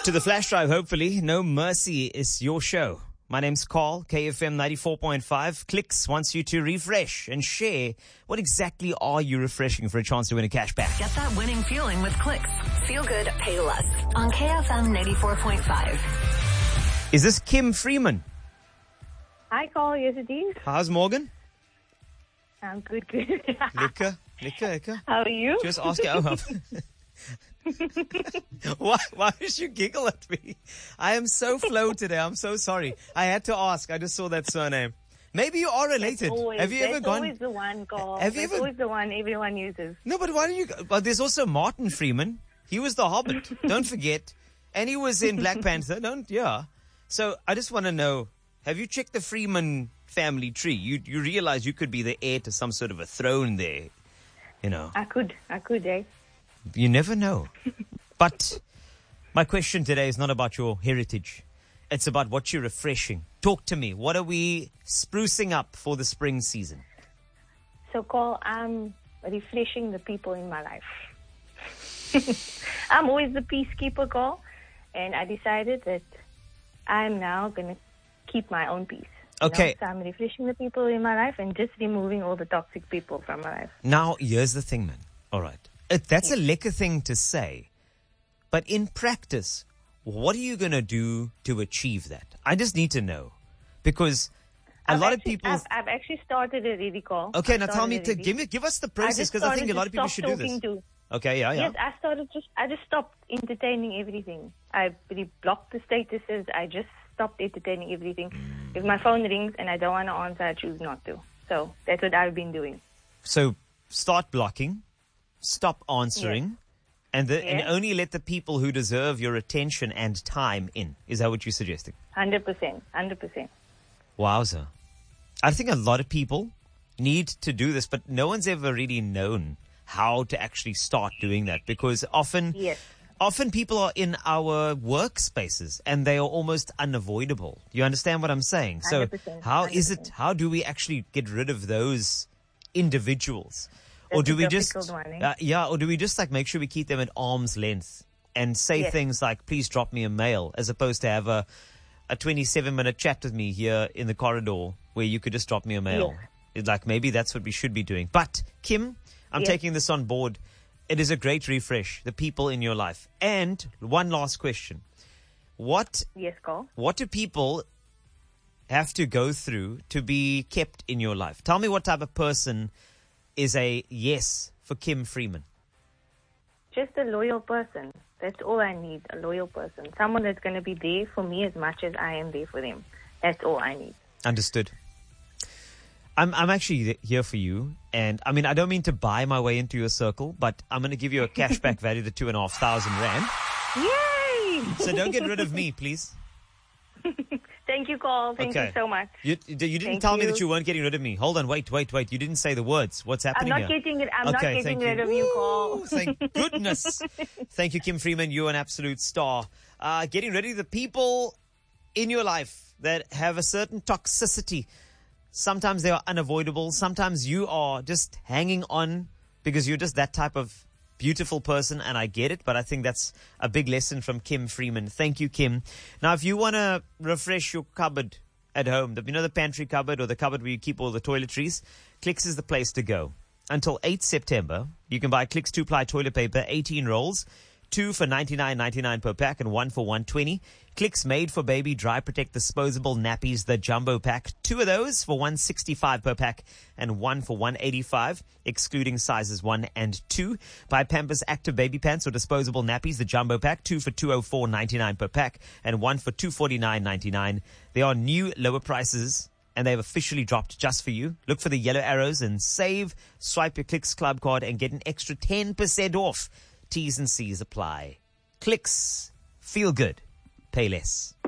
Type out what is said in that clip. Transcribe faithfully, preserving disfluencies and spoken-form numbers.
To the flash drive, hopefully. No Mercy is your show. My name's Carl, K F M ninety-four point five. Clicks wants you to refresh and share what exactly are you refreshing for a chance to win a cashback. Get that winning feeling with Clicks. Feel good, pay less. On K F M ninety-four point five. Is this Kim Freeman? Hi, Carl. Yes, it is. How's Morgan? I'm good, good. Liquor, liquor, liquor. How are you? Just ask you. Oh, why, why did you giggle at me? I am so flow today. I'm so sorry. I had to ask. I just saw that surname. Maybe you are related. Always, have you ever that's gone? always the one, Carl. Have you that's ever? always the one everyone uses. No, but why don't you? But there's also Martin Freeman. He was the Hobbit. Don't forget, and he was in Black Panther. Don't yeah. So I just want to know: have you checked the Freeman family tree? You you realize you could be the heir to some sort of a throne there. You know. I could. I could, eh? You never know. But my question today is not about your heritage. It's about what you're refreshing. Talk to me. What are we sprucing up for the spring season? So, Carl, I'm refreshing the people in my life. I'm always the peacekeeper, Carl. And I decided that I'm now going to keep my own peace. Okay. You know? So I'm refreshing the people in my life and just removing all the toxic people from my life. Now, here's the thing, man. All right. It, that's yes. a lekker thing to say. But in practice, what are you going to do to achieve that? I just need to know. Because a I've lot actually, of people... I've, I've actually started a really, Carl. Okay, I've now tell me, to, already. give me, give us the process, because I, I think a lot of people should do this. To, okay, yeah, yeah. Yes, I started just, I just stopped entertaining everything. I really blocked the statuses. I just stopped entertaining everything. Mm. If my phone rings and I don't want to answer, I choose not to. So that's what I've been doing. So start blocking, stop answering, yes. and, the, yes. and only let the people who deserve your attention and time in. Is that what you're suggesting? one hundred percent. one hundred percent. Wowza. I think a lot of people need to do this, but no one's ever really known how to actually start doing that, because often, yes. often people are in our workspaces and they are almost unavoidable. You understand what I'm saying? So one hundred percent. how one hundred percent. is it, how do we actually get rid of those individuals? That's or do we just, one, eh? uh, yeah, or do we just like make sure we keep them at arm's length and say yes. things like, please drop me a mail, as opposed to have a, a twenty-seven minute chat with me here in the corridor where you could just drop me a mail. Yes. It's like, maybe that's what we should be doing. But Kim, I'm yes. taking this on board. It is a great refresh, the people in your life. And one last question. What, yes, Carl. what do people have to go through to be kept in your life? Tell me what type of person is a yes for Kim Freeman. Just a loyal person. That's all I need, a loyal person. Someone that's going to be there for me as much as I am there for them. That's all I need. Understood. I'm I'm actually here for you. And, I mean, I don't mean to buy my way into your circle, but I'm going to give you a cashback value of two and a half thousand rand. Yay! So don't get rid of me, please. Thank you, Carl. Thank okay. you so much. You, you didn't Thank tell you. me that you weren't getting rid of me. Hold on, wait, wait, wait. You didn't say the words. What's I'm happening not here? getting it. I'm okay, not getting thank rid you. of you, Woo, Carl. thank goodness. Thank you, Kim Freeman. You're an absolute star. Uh, getting rid of the people in your life that have a certain toxicity. Sometimes they are unavoidable. Sometimes you are just hanging on because you're just that type of beautiful person, and I get it, but I think that's a big lesson from Kim Freeman. Thank you, Kim. Now, if you want to refresh your cupboard at home, you know, the pantry cupboard or the cupboard where you keep all the toiletries, Clicks is the place to go. Until eighth September, you can buy Clicks two-ply toilet paper, eighteen rolls, two for ninety-nine ninety-nine per pack and one for one twenty. Clicks made for baby dry protect disposable nappies, the jumbo pack. Two of those for one sixty-five per pack and one for one eighty-five, excluding sizes one and two. Buy Pampers Active Baby Pants or disposable nappies, the jumbo pack. Two for two oh four ninety-nine per pack and one for two forty-nine ninety-nine. There are new lower prices, and they've officially dropped just for you. Look for the yellow arrows and save. Swipe your Clicks Club card and get an extra ten percent off. T's and C's apply. Clicks. Feel good. Pay less.